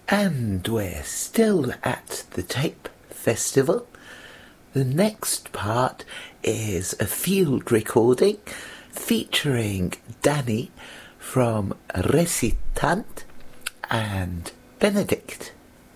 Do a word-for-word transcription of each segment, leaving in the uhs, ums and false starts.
And we're still at the Tape Festival. The next part is a field recording featuring Danny from Recitant and Benedict.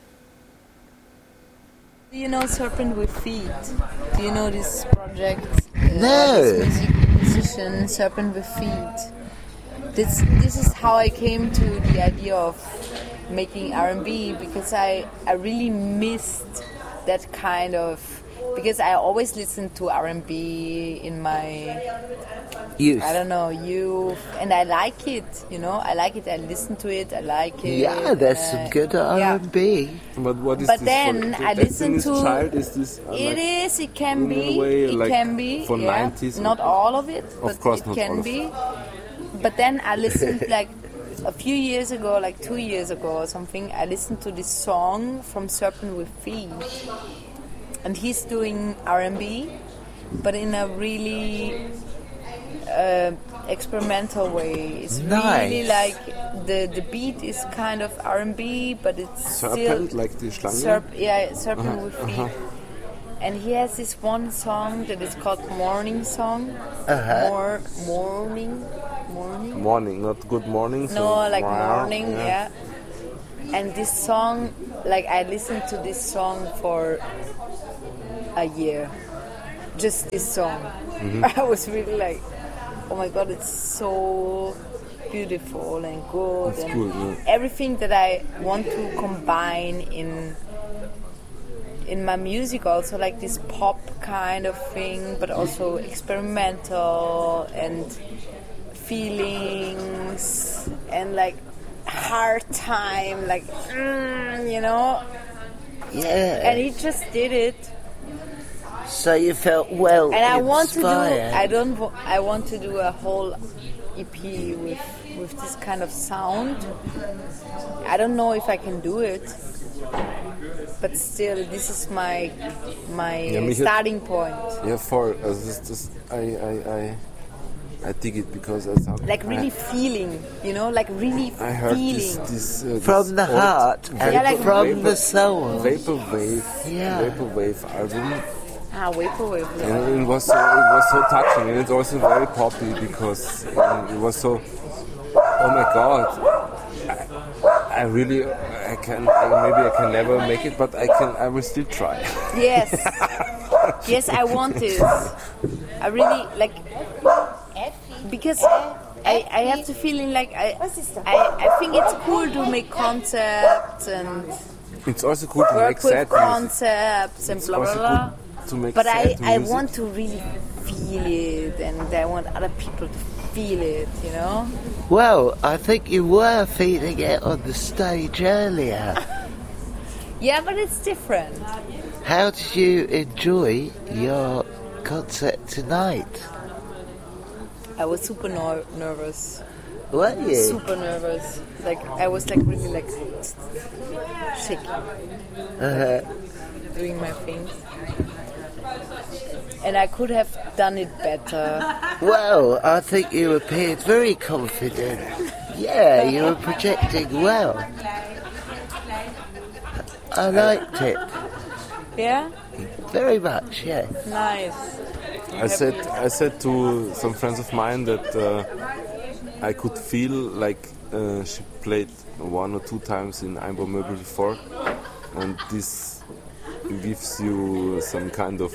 Do you know Serpent with Feet? Do you know this project? Uh, no. This music, musician, Serpent with Feet. This this is how I came to the idea of making R and B, because I, I really missed that kind of, because I always listened to R and B in my youth. I don't know, youth, and I like it, you know, I like it, I listen to it, I like it. Yeah, there's uh, some good R and B. Yeah. But what is but this then for? I listen to Child, is this, uh, it like, is, it can in be, a way, it like can be, for yeah. nineties. Not all of it, but Of course, it not can all of be. But then I listened like a few years ago, like two years ago or something, I listened to this song from Serpent with Feet, and he's doing R and B, but in a really uh, experimental way. It's nice. really like the the beat is kind of R and B, but it's Serpent, still like the Schlange? Serp- yeah, Serpent Uh-huh, with Feet. uh-huh. And he has this one song that is called Morning Song. Uh-huh. More morning, morning. Morning, not good morning. So No, like wow, morning, yeah. And this song, like I listened to this song for a year. Just this song. Mm-hmm. I was really like, oh my god, it's so beautiful and good. It's and good, yeah. everything that I want to combine in in my music, also like this pop kind of thing, but also experimental and feelings and like hard time, like mm, you know. Yeah. And he just did it. So you felt well And I want to do. inspired. I don't. wa- I want to do a whole E P with with this kind of sound. I don't know if I can do it, but still, this is my my Yeah, me too. starting point. Yeah, for uh, this, this, I, I, I, I dig it because I thought Like really feeling, you know, like really I, I heard feeling. this, this uh, From this the old heart and Yeah, like from vapor, the soul. vaporwave, Yeah. vaporwave album, Ah, vaporwave. and it was so, it was so touching, and it's also very poppy because um, it was so. Oh my God! I, I really, I can, I, maybe I can never make it, but I can. I will still try. Yes. Yes, I want this. I really like because I, I have the feeling like I, I I think it's cool to make concepts and It's also cool to work make with sad music. concepts and It's blah blah also blah. good to make But I, sad I music. want to really feel it, and I want other people to feel it, you know? Well, I think you were feeling it on the stage earlier. Yeah, but it's different. How did you enjoy your concert tonight? I was super ner- nervous. Were you? Super nervous. Like, I was like really like shaking. Uh, Doing my things. And I could have done it better. well, I think you appeared very confident. Yeah, you were projecting well. I liked it Yeah? very much, yes. Nice. I said, I said to some friends of mine that uh, I could feel like uh, she played one or two times in Einbaumöbel before, and this gives you some kind of,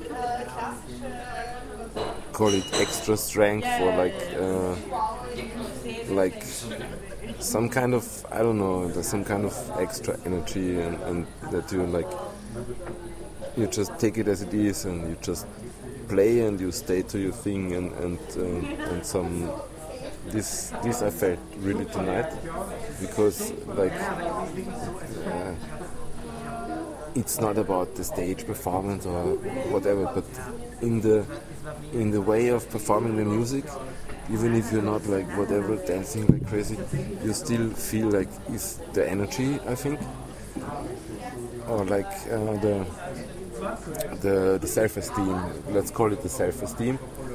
call it extra strength, or like uh, like some kind of, I don't know, there's some kind of extra energy, and, and that you like, you just take it as it is, and you just play and you stay to your thing, and and um, and some this this I felt really tonight, because like uh, it's not about the stage performance or whatever, but in the in the way of performing the music, even if you're not like whatever dancing like crazy, you still feel like it's the energy, I think, or like uh, the the the self-esteem. Let's call it the self-esteem.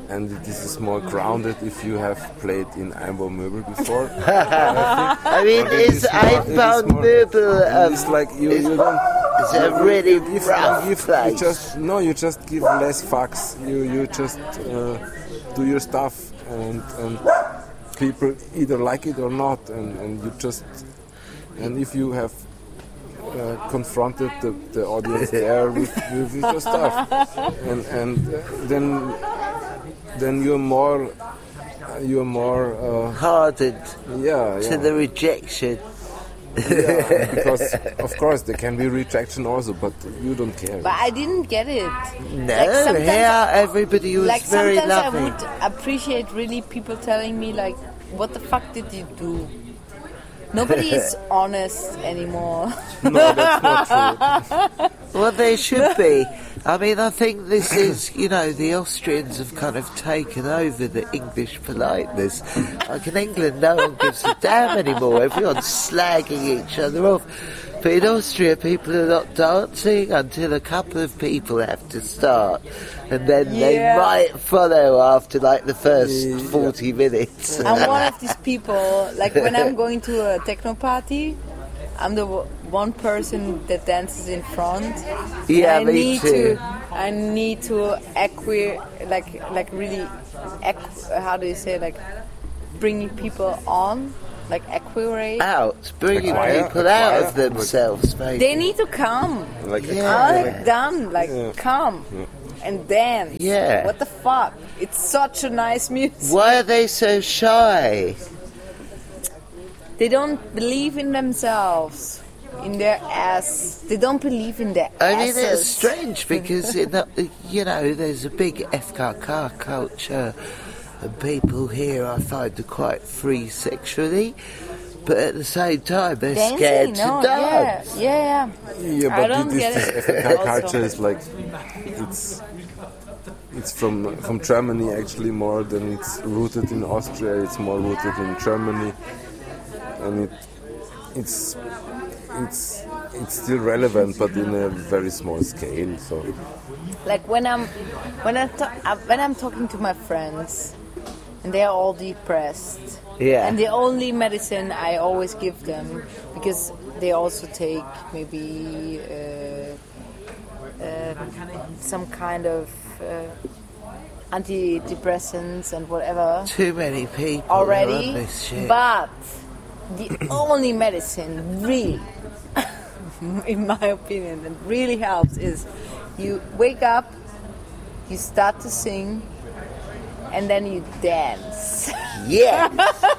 and it is more grounded if you have played in Einbaumöbel before. I mean, But it is is more- it is more- Einbaumöbel um, It's like you, you don't. it's a really you give- rough you give- place? You just no, you just give less fucks. You you just uh, do your stuff, and and people either like it or not, and, and you just and if you have uh, confronted the, the audience there with, with, with your stuff, and and uh, then then you're more you're more uh, hardened yeah, to yeah. the rejection. Yeah, because of course there can be rejection also, but you don't care. But I didn't get it. No, Like, sometimes- here everybody was Like very sometimes I loving. would appreciate really people telling me like, what the fuck did you do? Nobody is honest anymore. No, that's not true. Well, they should be. I mean, I think this is, you know, the Austrians have kind of taken over the English politeness. Like in England, no one gives a damn anymore. Everyone's slagging each other off. But in Austria, people are not dancing until a couple of people have to start. And then Yeah. they might follow after like the first forty minutes. I'm one of these people, like when I'm going to a techno party, I'm the w- one person that dances in front. Yeah, I me need too. to I need to equi like like really equ- how do you say like bringing people on, like equirate. Out, bringing Acquire, people out acquire. of themselves, maybe. They need to come. Like Yeah. I'm like done, like Yeah. come and dance. Yeah. What the fuck? It's such a nice music. Why are they so shy? They don't believe in themselves, in their ass. They don't believe in their I mean, asses. it's strange because, it, you know, there's a big F K K culture and people here I find are quite free sexually, but at the same time they're Dancing, scared no, to dance. Yeah, yeah, yeah. Yeah, I but don't this, get this it. F K K Also. culture is like it's it's from from Germany actually more than it's rooted in Austria. It's more rooted in Germany, and it it's it's it's still relevant, but in a very small scale. So Like when I'm when I ta- uh, when I'm talking to my friends, and they are all depressed. Yeah. And the only medicine I always give them, because they also take maybe uh, uh, some kind of uh, antidepressants and whatever Too many people already. are on this shit. But the only medicine really, in my opinion, that really helps is you wake up, you start to sing, and then you dance. Yeah.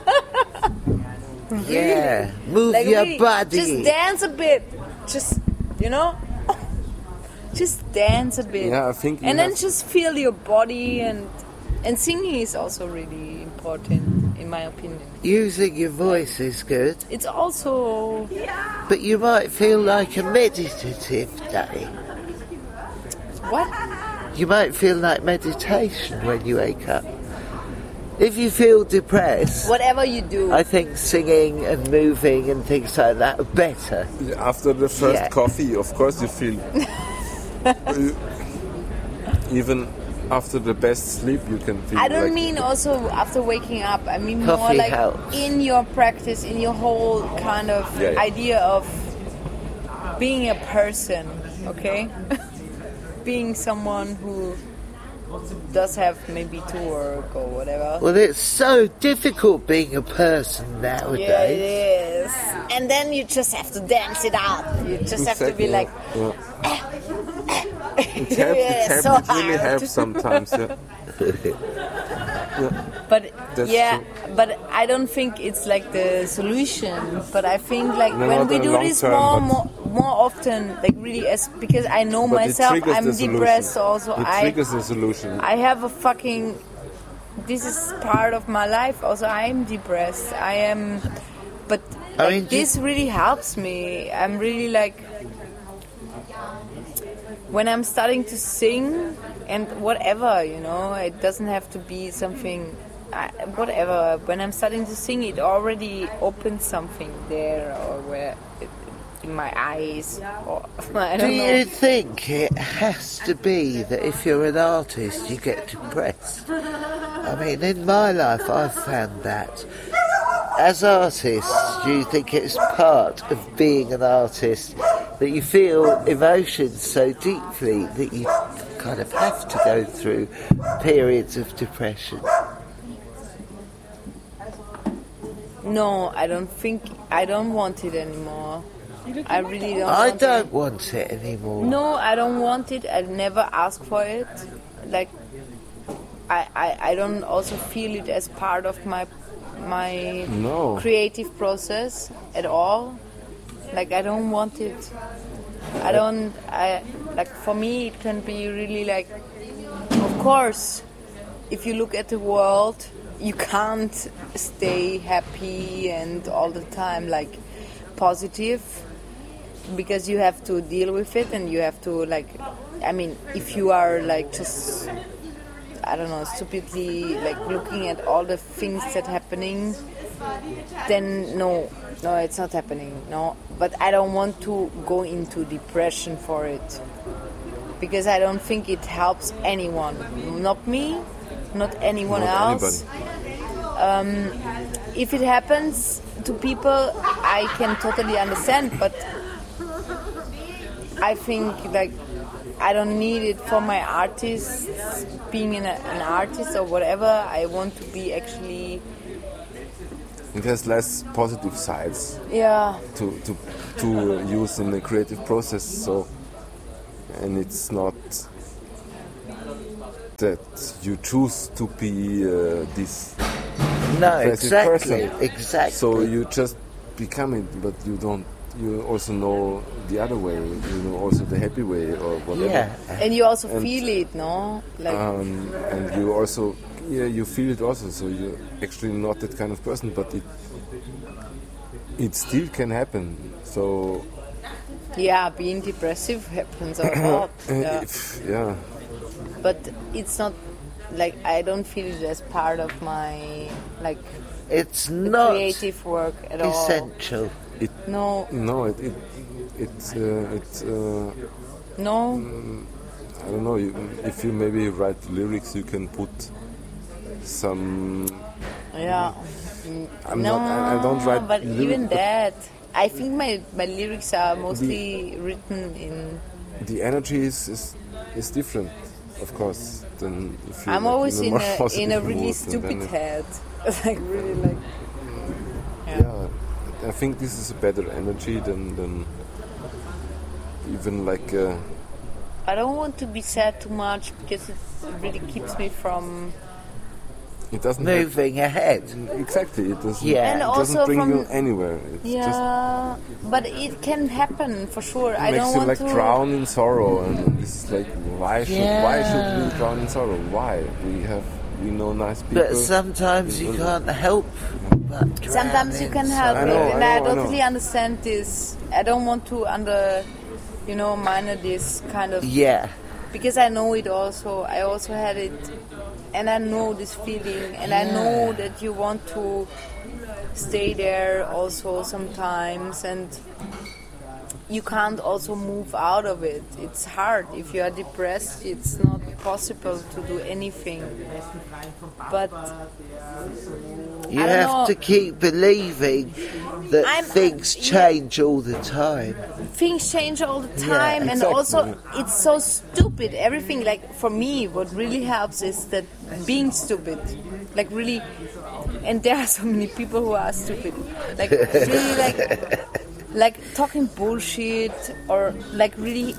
Yeah. Move Like your really, body. just dance a bit. Just, you know, just dance a bit. Yeah, I think you And then have- just feel your body, and and singing is also really important, in my opinion. Using your voice is good, It's also but you might feel like a meditative day. what? You might feel like meditation when you wake up. If you feel depressed, Whatever you do. I think singing and moving and things like that are better. after the first Yeah. coffee, of course, you feel you- even after the best sleep, you can feel. I don't like mean also after waking up. I mean more Coffee like helps. in your practice, in your whole kind of Yeah, yeah. idea of being a person, okay? Being someone who does have maybe two work or whatever. Well, it's so difficult being a person Yeah, it nowadays. is. And then you just have to dance it out. You just have to be Exactly, like, yeah. It helps. Yeah, It, helps, so it really hard. helps sometimes. Yeah. but That's yeah, true. but I don't think it's like the solution. But I think like No, when not we in do long this term, more, but- more, more often, like really, as because I know But it myself, triggers I'm the solution. depressed. Also, It I triggers the solution. I have a fucking. This is part of my life. Also, I'm depressed. I am, but I like, mean, do- this really helps me. I'm really like when I'm starting to sing and whatever, you know. It doesn't have to be something. I, whatever. When I'm starting to sing, it already opens something there, or where it, in my eyes, or I Do don't know. you think it has to be that if you're an artist you get depressed? I mean, in my life, I've found that. As artists, do you think it's part of being an artist that you feel emotions so deeply that you kind of have to go through periods of depression? No, I don't think, I don't want it anymore. I really don't I want don't it. want it anymore. No, I don't want it. I never ask for it. Like, I, I, I don't also feel it as part of my my No. creative process at all. Like, I don't want it. I don't, I, like, for me it can be really like, of course, if you look at the world, you can't stay happy and all the time like positive, because you have to deal with it and you have to like, I mean, if you are like just, I don't know, stupidly like looking at all the things that happening, then no, no, it's not happening, no. But I don't want to go into depression for it, because I don't think it helps anyone, not me, not anyone Not else. Um, if it happens to people, I can totally understand, but I think like I don't need it for my artists, being an, an artist or whatever. I want to be actually, It has less positive sides yeah, to, to, to use in the creative process, so, and it's not that you choose to be uh, this No, depressive exactly, person. exactly. So you just become it, but you don't. You also know the other way. You know also the happy way or whatever. yeah, and you also And- feel it, no? Like, Um, and you also, yeah, you feel it also. So you're actually not that kind of person, but it it still can happen. So yeah, being depressive happens a lot. uh, Yeah. if, yeah, But it's not like I don't feel it as part of my like it's the not creative work at all. essential. it No, no, it it it uh, it. Uh, no. I don't know. You, if you maybe write lyrics, you can put some. Yeah. I'm no, not. I, I don't write. but lyric- even but that, I think my, my lyrics are mostly written in. the energy is, is is different, of course, than if you. I'm always in more a in positive a really mood, and stupid then it- head, like really like. Yeah, I think this is a better energy than than even like. Uh, I don't want to be sad too much because it really keeps me from. it doesn't. have- Moving ahead. exactly, it doesn't. Yeah. And it also doesn't bring from- you anywhere. It's just Yeah, but it can happen for sure. I makes don't you want like to. drown in sorrow, and this is like why should why should we Yeah. drown in sorrow? Why we have we know nice people. But sometimes you can't help but drown Sometimes you in can help I it, know, and I I, know, I know. totally understand this. I don't want to under, you know, minor this kind of Yeah, because I know it also. I also had it, and I know this feeling, and I know that you want to stay there also sometimes, and you can't also move out of it. It's hard. If you are depressed, it's not possible to do anything. But you I don't have know. to keep believing that I'm- things yeah. change all the time. things change all the time, and exactly. also it's so stupid. Everything, like for me, what really helps is that being stupid, like really. And there are so many people who are stupid, like really, like like talking bullshit or like really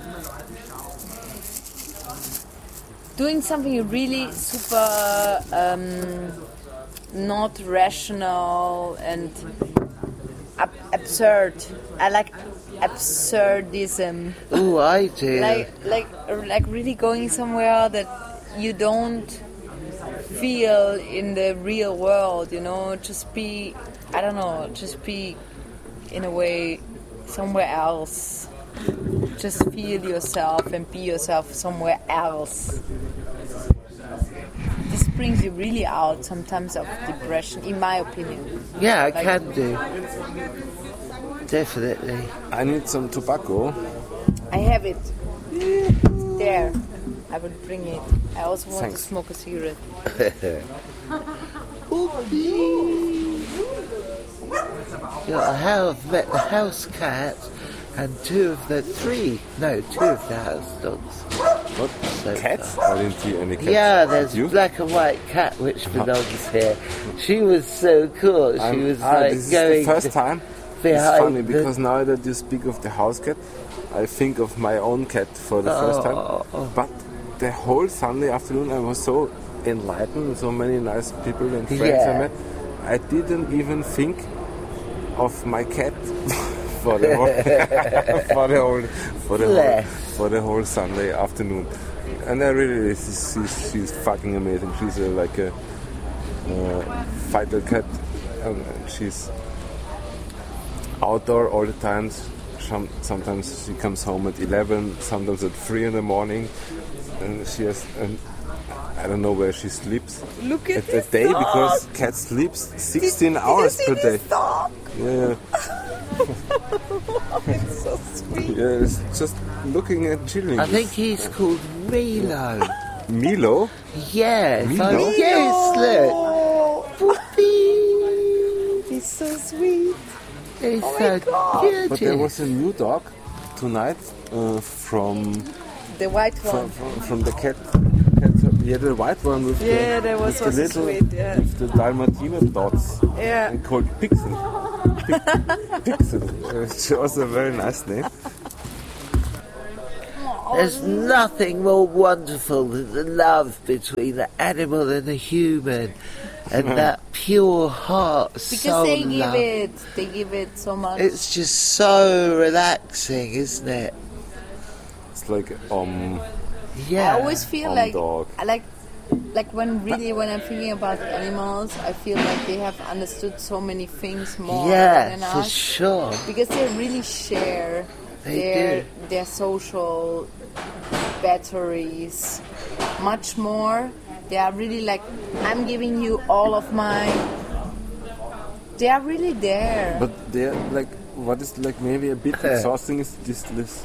doing something really super um, not rational and ab- absurd. I like absurdism. Oh, I do. Like like like really going somewhere that you don't feel in the real world, you know, just be, I don't know, just be in a way somewhere else. Just feel yourself and be yourself somewhere else. This brings you really out sometimes of depression, in my opinion. Yeah, I Like- can do. Definitely. I need some tobacco. I have it there. I will bring it. I also want Thanks. to smoke a cigarette. Yeah, I have met the house cat and two of the three, no, two of the house dogs. What? So Cats? far. I didn't see any cats. Yeah, there's You? black and white cat which belongs here. She was so cool. She I'm- was ah, like this is going the first time. It's behind funny the- because now that you speak of the house cat, I think of my own cat for the first time. Oh. But the whole Sunday afternoon I was so enlightened, so many nice people and friends I Yeah. met. I didn't even think of my cat for the whole for the whole for the whole, Bless. for the whole Sunday afternoon. And I really, she's, she's, she's fucking amazing. She's a, like a uh, fighter cat, and she's outdoor all the time. Some, sometimes she comes home at eleven, sometimes at three in the morning, and she has. And I don't know where she sleeps Look at at this a day dog. because cat sleeps sixteen Did hours you see per day. this dog? Yeah, It's so sweet. yeah, it's just looking and chilling. I think he's called Milo. Milo. Yes, Milo? I yes, look. Oh, Whoopee. he's so sweet. He's Oh my so God. gorgeous. But there was a new dog tonight uh, from, The white from one. from from the cat. cat yeah, the white one with Yeah, the, that was with the also little sweet, yeah. with the Dalmatiner dots. Yeah. And called Pixel. Pi- Pixel. Uh, It's also a very nice name. There's nothing more wonderful than the love between the animal and the human, and that pure heart, Because soul they give love. it, they give it so much. It's just so relaxing, isn't it? It's like um. Yeah. I always feel Um, like dog. I like like when really when I'm thinking about animals, I feel like they have understood so many things more yeah, than for us sure. because they really share They their do. their social batteries much more. They are really like, I'm giving you all of my. They are really there. But they're like, what is like maybe a bit exhausting is this this.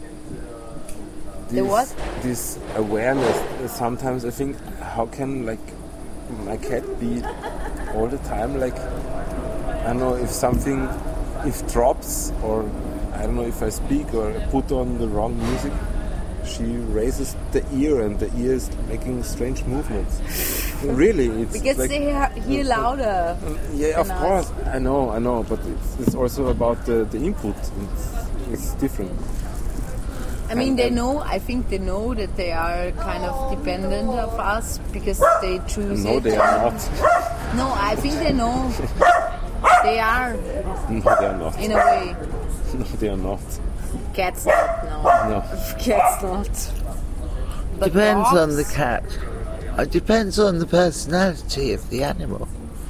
The this- what? This awareness. Uh, Sometimes I think, how can like my cat be all the time like, I don't know if something, if drops or I don't know if I speak or put on the wrong music, she raises the ear and the ear is making strange movements. Really, it's because like, they hear, hear louder. yeah, of than us. course. I know, I know, but it's, it's also about the, the input. It's, it's different. I mean, they know. I think they know that they are kind of dependent of us because they choose No, it. they are not. No, I think they know. They are No, they are not. in a way. No, they are not. Cats not. No. No. Cats not. But Depends on the dogs, cat. It depends on the personality of the animal.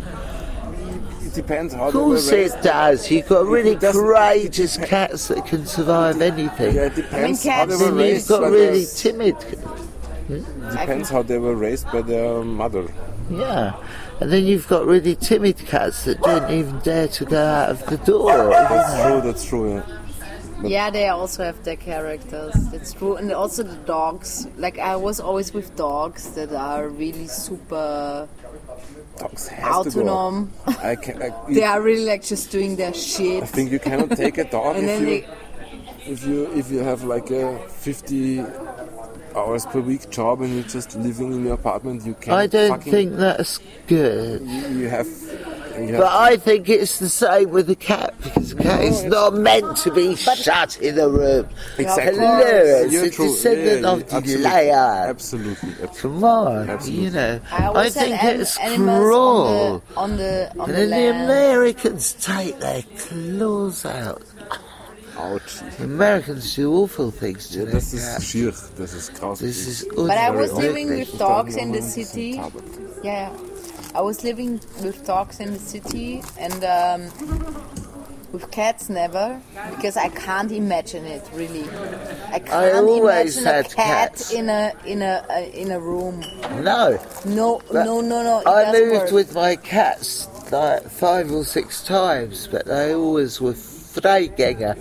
It depends how Of they were course raised. it does. You've got really It doesn't- courageous cats that can survive anything. Yeah, it depends I mean, how they cats- were Then you've raised. got by really their, timid. depends how they were raised by their mother. Yeah. And then you've got really timid cats that don't even dare to go out of the door. That's true. That's true. Yeah. Yeah, they also have their characters. That's true. And also the dogs. Like I was always with dogs that are really super Dogs has to go. autonomous. I can. I, They are really like just doing their shit. I think you cannot take a dog And if then you they- if you if you have like a fifty hours per week job and you're just living in your apartment. You can't. I don't fucking, think that's good. you, you have. You have But I think it's the same with the cat, because the cat is not meant to be shut in a room. Exactly. Hello, it's You're a true. descendant Yeah, of yeah, the absolutely. lion. Absolutely. absolutely. Come on, Absolutely. you know. I always think had an- it's animals cruel. on the on the on And the then the land. Americans take their claws out. Ouch. The Americans do awful things to Ja, their das ist cats. schier. Das ist grausig. This is But I was utterly living ugly. with dogs in the city. Yeah, I was living with dogs in the city and um, with cats never, because I can't imagine it really. I can't always imagine a had cat cats. in a in a uh, in a room. No. No, But no, no, no. It I doesn't moved work. with my cats like five or six times, but they always were Freigänger.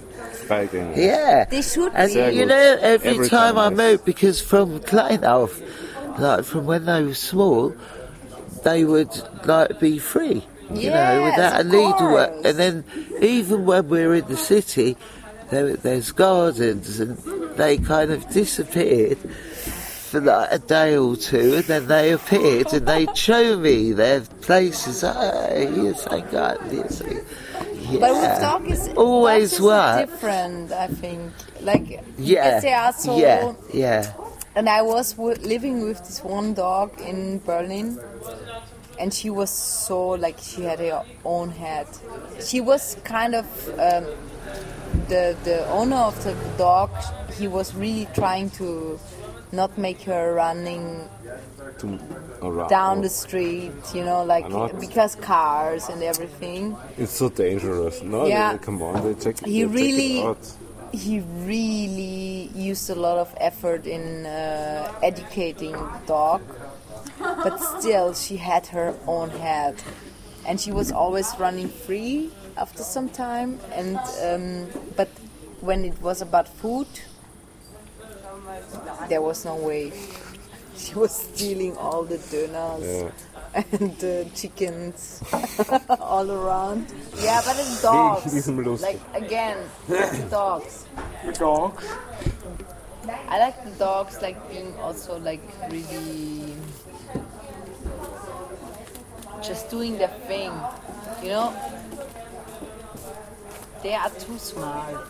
Freigänger. Yeah. They should And be. Sehr you gut. know, every, Every time, time, I yes. moved, because from Kleinhof, like from when they were small, they would like be free, you know, Yes, without a of needlework. course. And then even when we're in the city, there, there's gardens, and they kind of disappeared for like a day or two, and then they appeared and they'd show me their places. Oh, here's a garden, here's a... Yeah. But with dog is always dogs is work. different, I think. Like Yeah, because they are so. yeah, yeah. And I was w- living with this one dog in Berlin, and she was so like she had her own head. She was kind of um, the the owner of the dog. He was really trying to not make her running To, around. down the street, you know, like Not- because cars and everything. It's so dangerous. No, Yeah. they, come on, they check, He they check really- it out. He really used a lot of effort in uh, educating the dog, but still she had her own head, and she was always running free after some time. And um, but when it was about food, there was no way. She was stealing all the döners Yeah. and the chickens all around. Yeah, but it's dogs. Diesem lustig. Like again, it's dogs. Dogs. I like the dogs, like being also like really just doing their thing. You know, they are too smart.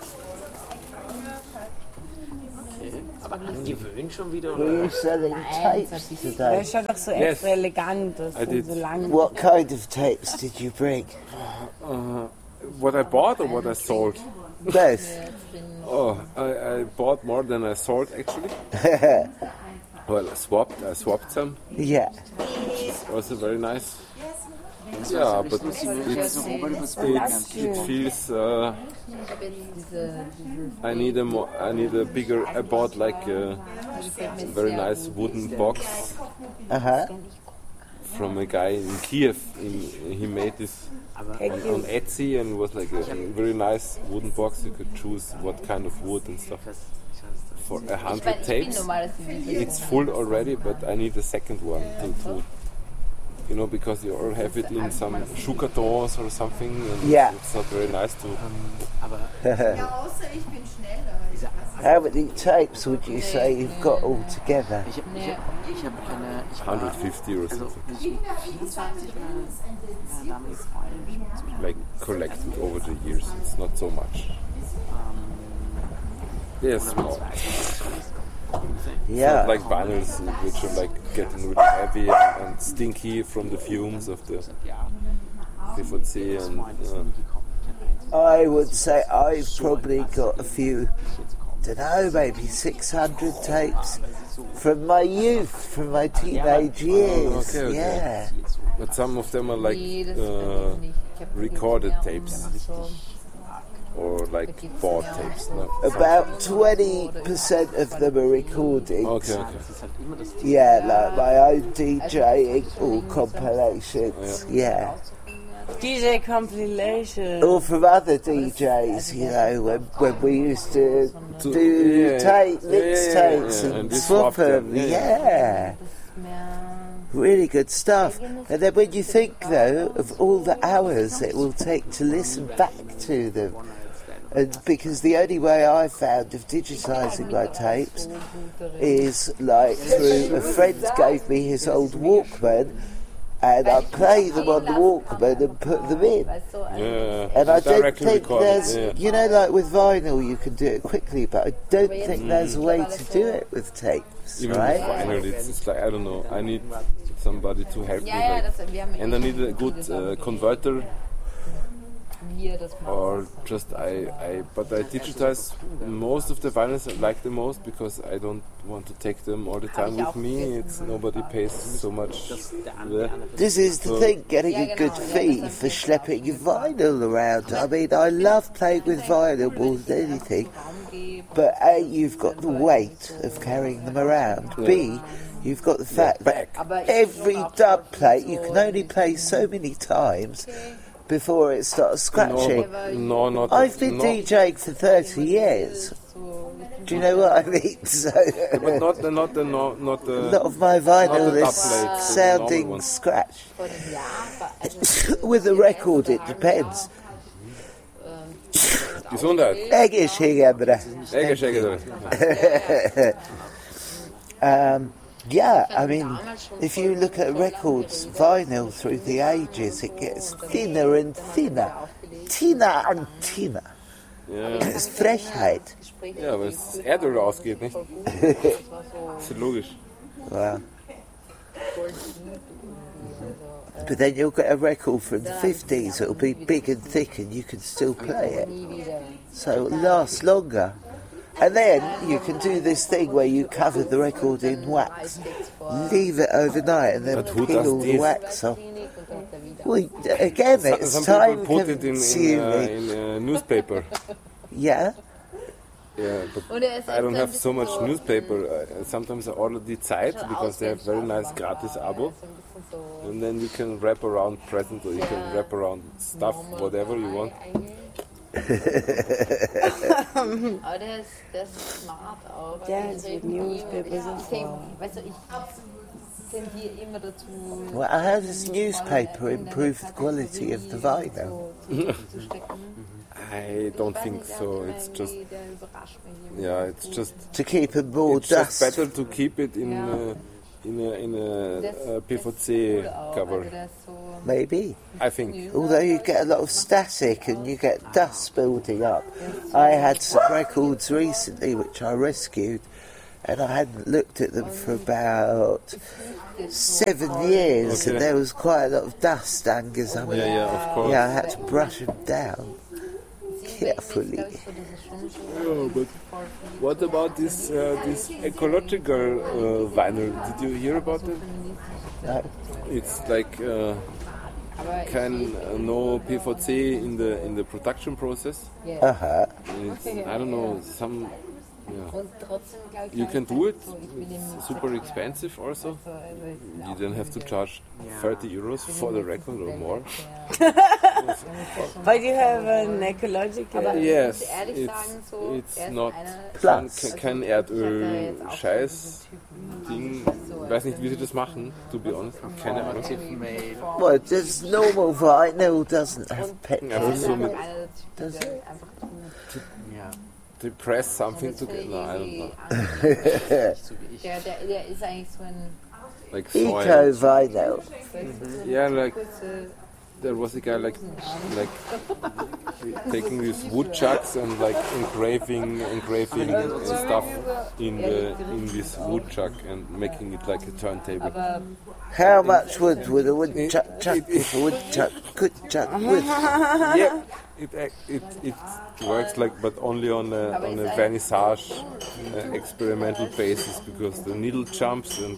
Aber an die Wöhn schon wieder? Were Oder? you selling tapes Das today? ist ja doch so Yes. extra elegant, das I sind did. so lang. What kind of tapes did you bring? What I bought or what I sold? Both. Oh, I, I bought more than I sold actually. Well, I swapped. I swapped some. Yeah. Also very nice. Yeah, but Lustig, it's, jetzt so Robert was it's, it feels. Uh, I need a more. I need a bigger. I bought like a very nice wooden box Uh huh. from a guy in Kiev. In, he made this on, on Etsy, and it was like a very nice wooden box. You could choose what kind of wood and stuff. For a hundred tapes, it's full already, but I need a second one to, to you know, because you all have it in some Schuhkartons or something, and Yeah. it's not very nice to. Aber How many tapes would you say you've got all together? ich habe ich hab, ich hab eine. Ich war, one hundred fifty or also, something, wenn ich mit vierundzwanzig meine, meine damalige Freundin. like collected over the years. It's not so much. Yes, small. Yeah. Like vinyls, which are like getting really heavy and, and stinky from the fumes of the P V C, and uh, I would say I've probably got a few, don't know, maybe six hundred tapes from my youth, from my teenage years. okay, okay. Yeah. but some of them are like Nee, das uh, ich hab recorded ja, tapes so. or like bought tapes. No? About twenty percent of them are recordings. Okay, okay. Das ist halt immer das Thema. Yeah, like my own DJing or compilations. Yeah. D J compilation. Or from other D Js, you know, when, when we used to To- do yeah, tape, yeah, mix yeah, tapes yeah, and and we swap swapped them, them. yeah. Yeah. Really good stuff. And then when you think, though, of all the hours it will take to listen back to them, and because the only way I found of digitising my tapes is like through a friend gave me his old Walkman, and I play them on the Walkman and put them in. Yeah, And I don't directly think recorded, there's, yeah. you know, like with vinyl you can do it quickly, but I don't think there's a way to do it with tapes, Even right? with vinyl, it's, it's like I don't know. I need somebody to help me, Ja, ja, like, das, wir haben and I need a good uh, converter. wir das machen. Or just I, I, but I digitize most of the vinyls I like the most because I don't want to take them all the time with me. It's nobody pays so much. Yeah. This is the thing, getting a good fee for schlepping your vinyl around. I mean, I love playing with vinyl more than anything, but A, you've got the weight of carrying them around. B, you've got the fact that every dub plate you can only play so many times before it starts scratching. No, not. I've been no, DJing for thirty years. Do you know what I mean? So, but not the not the no, not the. a lot of my vinyl not the is dub plate, the normal sounding one. scratch. With the record, it depends. Gesundheit. Eggish here, brother. Ecke, Ecke, Um, yeah, I mean, if you look at records, vinyl through the ages, it gets thinner and thinner. Thinner and thinner. Ja, Das ist Frechheit. ja, weil das Erdöl ausgeht, nicht? Ist ja logisch. Wow. But then you'll get a record from the fifties, it'll be big and thick and you can still play it. So it'll last longer. And then you can do this thing where you cover the record in wax, leave it overnight and then But who peel does all the this? wax off. Well, again, it's Some time people put it in, in, uh, consuming. in uh, newspaper. Yeah? Yeah, but I don't have so much newspaper. Uh, sometimes I order Die Zeit because they have very nice gratis abo. And then you can wrap around present or you can wrap around stuff, whatever you want. Aber der ist, der ist smart auch. Der hat die Newspaper Ich sofort. denke, weißt du, ich tendiere immer dazu, Well, how does newspaper improve the quality of the vinyl? zu stecken. I don't think so. It's just, Der überrascht mich. yeah, it's just, To keep it more it's just dust. better to keep it in uh, in a, in a uh, P V C cover. Also der ist so, Maybe. I think. Although you get a lot of static and you get dust building up. I had some records recently which I rescued and I hadn't looked at them for about seven years Okay. and there was quite a lot of dust hangers on Yeah, them. yeah, of course. Yeah, I had to brush them down carefully. glaube ich, so diese Schwung. Oh, but what about this uh, this ecological uh, vinyl? Did you hear about it? No. It's like uh, can uh, no P V C in the in the production process. Uh-huh. It's, I don't know, some. Yeah. Und trotzdem, glaube ich, You can do it. so, ich will ihm It's super expensive also. so, also, You then have to charge thirty euros for the record or more. But you have an ecological. Yes, muss ehrlich it's, sagen, so, it's er ist not einer, Plus. kein, kein Erdöl-Scheiß-Ding. Ich weiß nicht, wie sie das machen, to be honest. Keine Ahnung. Well, just normal vinyl doesn't have petrol. Einfach so mit einer, Does it? einfach to press something together. No, I don't know. der, der, der ist eigentlich so ein Like soil. Eco-vinyl. Yeah, like kurze, there was a guy like like taking these wood chucks and like engraving engraving and stuff in the in this wood chuck and making it like a turntable. aber How much wood would a woodchuck chuck if a woodchuck could chuck wood? Yeah, it ac- it it works like, but only on a on a vernissage uh, experimental basis because the needle jumps and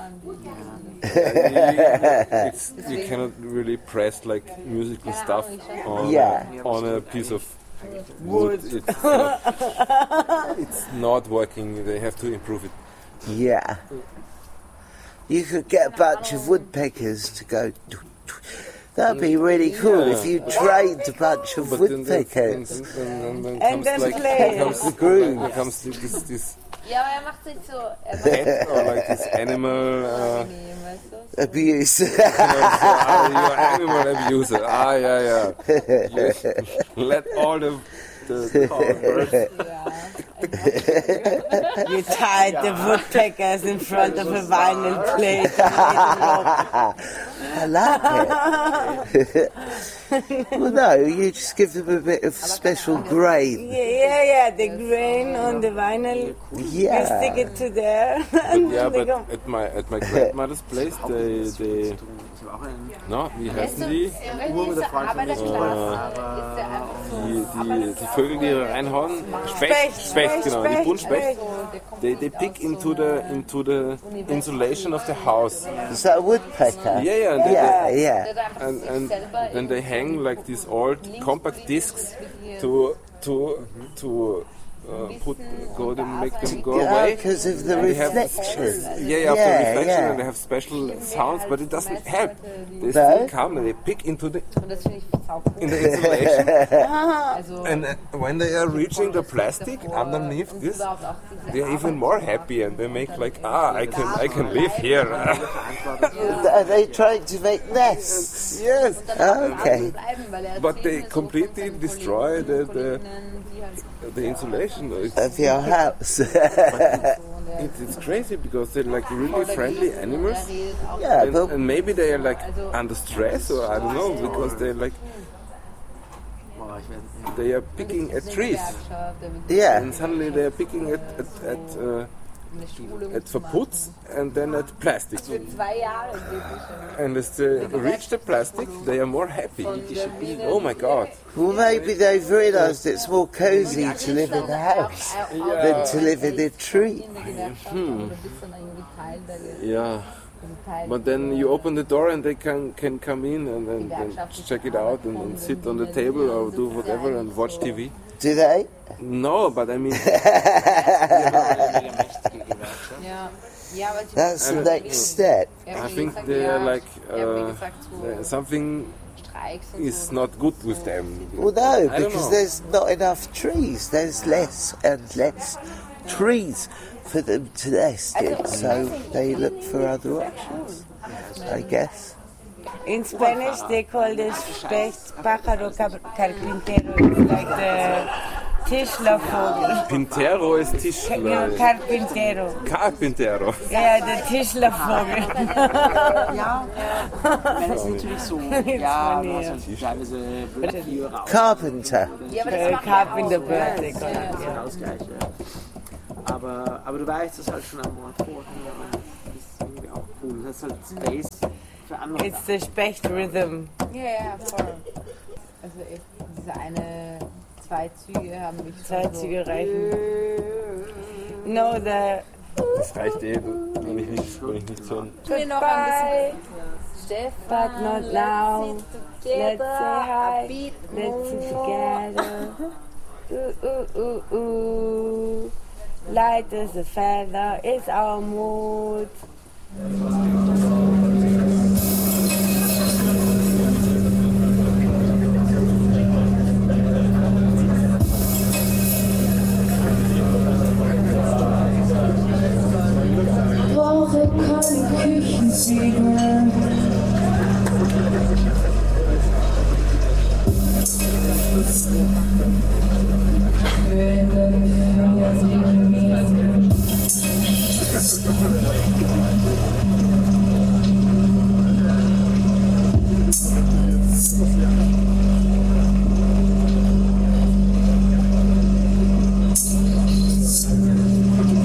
it's, you cannot really press like musical stuff on Yeah. on a piece of wood. It's not, it's not working. They have to improve it. Yeah. You could get a bunch of woodpeckers to go. That'd be really cool if you trained a bunch of But then, then, then, woodpeckers. then, then, then And comes then like play. then comes The groove. then comes this this ja, aber er macht sich so, er macht pet or like this animal. Uh, angenehm, weißt du? Abuse. you know, so, ah, you're animal abuser. Ah, yeah, yeah. Yes. Let all the the, the birds. You tied the woodpeckers in front of a vinyl plate. I like it. Well, no, you just give them a bit of special grain. Yeah, yeah, yeah. The grain on the vinyl. You stick Yeah. it to there. But yeah, They but go- at my at my grandmother's place, they they no, wie heißen die? Wenn diese Arbeiterklasse ist der einfach so, Die, die, die Vögel, die reinhauen, Specht, Specht, Specht, genau, die Specht, Buntspecht. Specht. They, they pick into the into the insulation of the house. Is that a woodpecker? Yeah, yeah, and they, Yeah, they- yeah. der einfach and sich and selber then they hang like these old compact discs to to to uh, put go to make them go Yeah, away. because of the And they have- reflection. Yeah, yeah, after Yeah, reflection, yeah. and they have special sounds, but it doesn't help. They No? still come and they pick into the Und das finde ich saucool. in the insulation, Also, and uh, when they are reaching the plastic underneath und this, überhaupt auch diese they are even more happy, and they make like, ah, I can, I can live here. Are they trying to make nests? Yes, Oh, okay. bleiben, weil er but they erzählt, completely dass destroy the the, Kolleginnen, die halt the insulation. It's, Of your house. it's, it's crazy because they're like really friendly animals. Yeah, And, but and maybe they are like under stress, or I don't know, because they're like they are picking at trees, yeah. and suddenly they are picking at at at, uh, at verputz and then at plastic. Zwei Jahre wirklich. And as they reach the plastic, they are more happy. Oh my God! Well, maybe they've realised it's more cosy to live in the house than to live in a tree. Hmm. Yeah. But then you open the door and they can can come in and, and, and check it out and, and sit on the table or do whatever and watch T V. Do they? No, but I mean, Ja. Ja, aber sie That's the Um, next step. I think they are like uh, uh, something Streiks und is so. not good with them. Well, no, I don't because know. there's not enough trees. There's less and less trees for them to nest in, so they look for other options, I guess. In Spanish, they call this specht pájaro car- carpintero. It's like the Tischlervogel. Pintero ist No, Tischler. carpintero. Carpintero. Ja, der Tischlervogel. Ja, wenn es natürlich so, ja, du hast halt teilweise Blöcke raus. Carpenter. Ja, aber das Äh, macht Carpenter auch Bird, so. they call it. Ja, Ausgleich, ja. Aber, aber du weißt es halt schon am Ort vorher und das ist irgendwie auch cool. Das ist halt Space für andere. It's the Specht rhythm. Ja, ja, voll. Also echt, diese eine, zwei Züge haben mich Zwei schon so- Züge reichen. No, the Das reicht eh, wenn ich nicht, wenn ich nicht so ein Tu mir noch ein bisschen. but not now. Let's say hi. beat Let's sing together. Ooh, ooh, ooh, ooh. Light as a feather is our mood. Brauche keine Küchensäge.